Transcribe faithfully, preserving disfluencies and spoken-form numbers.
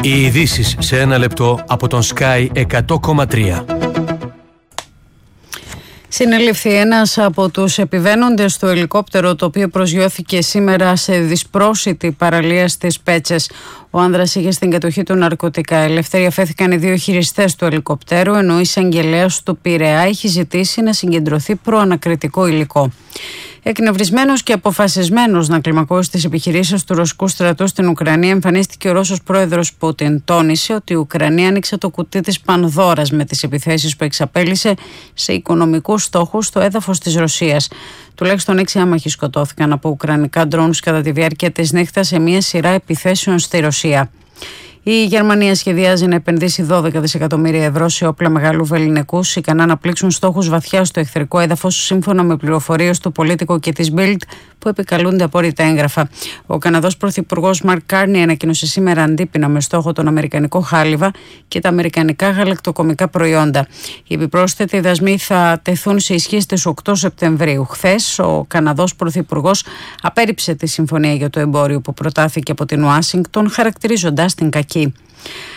Οι ειδήσεις σε ένα λεπτό από τον Sky εκατό κόμμα τρία. Συνελήφθη ένας από τους επιβαίνοντες στο ελικόπτερο το οποίο προσγειώθηκε σήμερα σε δυσπρόσιτη παραλία στις Πέτσες. Ο άνδρας είχε στην κατοχή του ναρκωτικά. Ελευθέροι αφέθηκαν οι δύο χειριστές του ελικοπτέρου, ενώ η εισαγγελέας του Πειραιά έχει ζητήσει να συγκεντρωθεί προανακριτικό υλικό. Εκνευρισμένος και αποφασισμένος να κλιμακώσει τις επιχειρήσεις του ρωσικού στρατού στην Ουκρανία, εμφανίστηκε ο Ρώσος πρόεδρος Πούτιν. Τόνισε ότι η Ουκρανία άνοιξε το κουτί της Πανδώρας με τις επιθέσεις που εξαπέλυσε σε οικονομικούς στόχους στο έδαφος της Ρωσίας. Τουλάχιστον έξι άμαχοι σκοτώθηκαν από ουκρανικά ντρόουνς κατά τη διάρκεια της νύχτας σε μια σειρά επιθέσεων στη Ρωσία. Η Γερμανία σχεδιάζει να επενδύσει δώδεκα δισεκατομμύρια ευρώ σε όπλα μεγαλού βεληνικούς ικανά να πλήξουν στόχους βαθιά στο εχθρικό έδαφος, σύμφωνα με πληροφορίες του Πολίτικο και της Bild που επικαλούνται απόρριτα έγγραφα. Ο Καναδός Πρωθυπουργός Μαρκ Κάρνι ανακοίνωσε σήμερα αντίπεινα με στόχο τον αμερικανικό χάλιβα και τα αμερικανικά γαλακτοκομικά προϊόντα. Οι επιπρόσθετοι δασμοί θα τεθούν σε ισχύ στις οκτώ Σεπτεμβρίου. Χθες, ο Καναδός Πρωθυπουργός απέρριψε τη συμφωνία για το εμπόριο που προτάθηκε από την Ουάσιγκτον, χαρακτηρίζοντας την κακή.